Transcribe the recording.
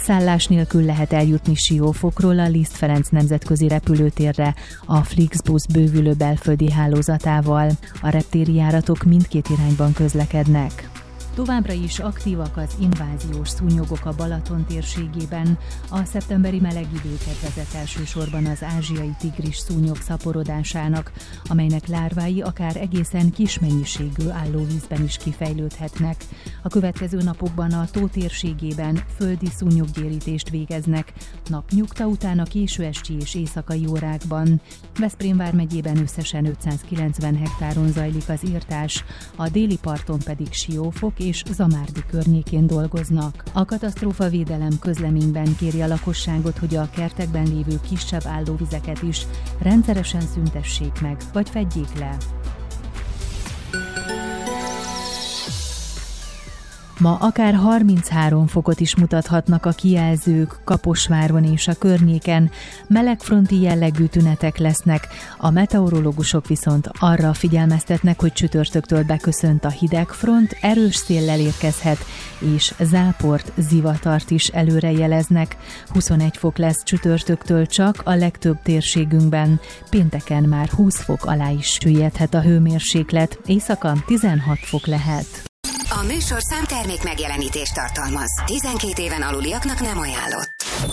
Szállás nélkül lehet eljutni Siófokról a Liszt Ferenc nemzetközi repülőtérre a Flixbus bővülő belföldi hálózatával. A reptéri járatok mindkét irányban közlekednek. Továbbra is aktívak az inváziós szúnyogok a Balaton térségében. A szeptemberi meleg idő kedvezett elsősorban az ázsiai tigris szúnyog szaporodásának, amelynek lárvái akár egészen kis mennyiségű állóvízben is kifejlődhetnek. A következő napokban a tó térségében földi szúnyoggyérítést végeznek, napnyugta után a késő esti és éjszakai órákban. Veszprém vármegyében összesen 590 hektáron zajlik az írtás, a déli parton pedig Siófok és Zamárdi környékén dolgoznak. A katasztrófavédelem közleményben kéri a lakosságot, hogy a kertekben lévő kisebb állóvizeket is rendszeresen szüntessék meg, vagy fedjék le. Ma akár 33 fokot is mutathatnak a kijelzők Kaposváron és a környéken, melegfronti jellegű tünetek lesznek, a meteorológusok viszont arra figyelmeztetnek, hogy csütörtöktől beköszönt a hidegfront, erős széllel érkezhet, és záport, zivatart is előrejeleznek. 21 fok lesz csütörtöktől csak a legtöbb térségünkben, pénteken már 20 fok alá is süllyedhet a hőmérséklet, éjszaka 16 fok lehet. A műsorszám termék megjelenítést tartalmaz. 12 éven aluliaknak nem ajánlott.